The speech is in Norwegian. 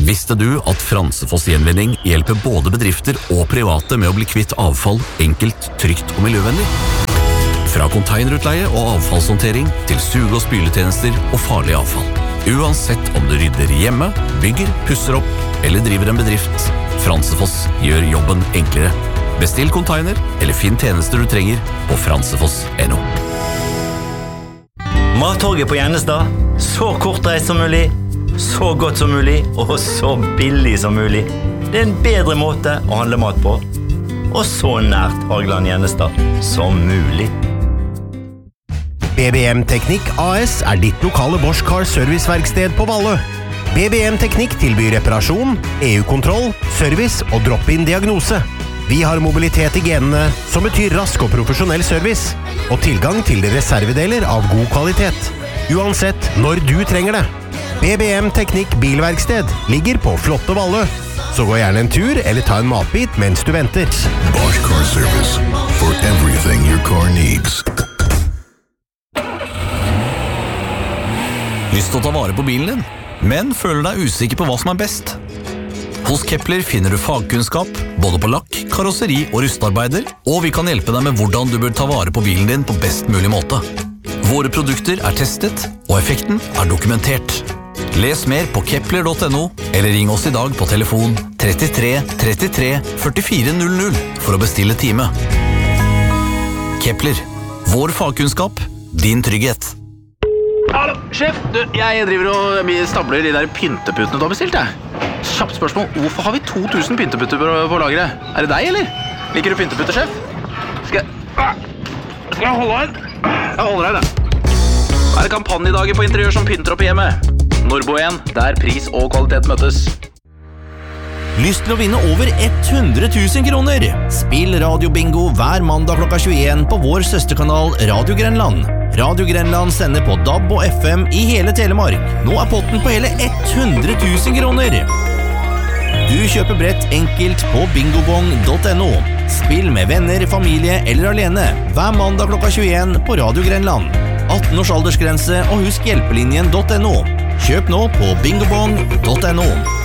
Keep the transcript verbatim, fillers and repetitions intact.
Visste du at Fransefoss Gjenvinning hjelper både bedrifter og private med å bli kvitt avfall enkelt, trygt og miljøvennlig? Fra containerutleie og avfallshåndtering til suge- og spyletjenester og farlig avfall. Uansett om du rydder hjemme, bygger, pusser opp eller driver en bedrift, Fransefoss gjør jobben enklere. Bestill container eller finn tjenester du trenger på fransefoss punktum no. Mattorget på Gjennestad. Så kortreist som mulig, så godt som mulig og så billig som mulig. Det er en bedre måte å handle mat på. Og så nært Hageland Gjennestad som mulig. B B M Teknikk A S er ditt lokale Bosch Car Serviceverksted på Valle. B B M Teknikk tilbyr reparasjon, E U-kontroll, service og drop-in diagnose. Vi har mobilitet i genene, som betyr rask og profesjonell service, og tilgang til reservedeler av god kvalitet. Uansett når du trenger det. B B M Teknikk Bilverksted ligger på flotte Valle. Så gå gjerne en tur eller ta en matbit mens du venter. Bosch Car Service. For everything your car needs. Lyst til å ta vare på bilen din, men føler deg usikker på hva som er best? Hos Kepler finner du fagkunnskap, både på lakk, karosseri og rustarbeider, og vi kan hjelpe deg med hvordan du bør ta vare på bilen din på best mulig måte. Våre produkter er testet, og effekten er dokumentert. Les mer på kepler punktum no, eller ring oss i dag på telefon trettitre trettitre førtifire null null for å bestille time. Kepler, vår fagkunnskap, din trygghet. Hallo, sjef, du, jeg driver og stabler de der pynteputene du har bestilt, jeg. Kjapt spørsmål, hvorfor har vi to tusen pynteputter på, på lageret? Er det deg, eller? Liker du pynteputter, sjef? Skal jeg... Skal jeg holde her? Jeg holder her, da. Det er kampanjedager på interiør som pynter opp i hjemmet. Norbo en, der pris og kvalitet møtes. Lyst til å vinne over hundre tusen kroner? Spill Radio Bingo hver mandag klokka tjueen på vår søsterkanal Radio Grenland. Radio Grenland sender på D A B og F M i hele Telemark. Nå er potten på hele hundre tusen kroner. Du kjøper brett enkelt på bingobong punktum no. Spill med venner, familie eller alene hver mandag klokka tjueen på Radio Grenland. atten års aldersgrense og husk hjelpelinjen punktum no. Kjøp nå på bingobong punktum no.